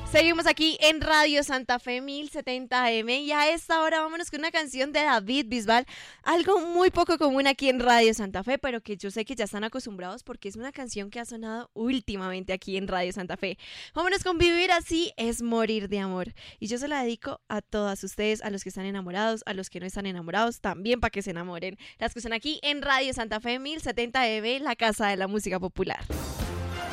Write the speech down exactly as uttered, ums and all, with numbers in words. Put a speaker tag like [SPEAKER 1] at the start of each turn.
[SPEAKER 1] Seguimos aquí en Radio Santa Fe mil setenta M y a esta hora vámonos con una canción de David Bisbal, algo muy poco común aquí en Radio Santa Fe, pero que yo sé que ya están acostumbrados porque es una canción que ha sonado últimamente aquí en Radio Santa Fe. Vámonos con Vivir Así es Morir de Amor y yo se la dedico a todas ustedes, a los que están enamorados, a los que no están enamorados, también para que se enamoren. Las que están aquí en Radio Santa Fe mil setenta M, la casa de la música popular.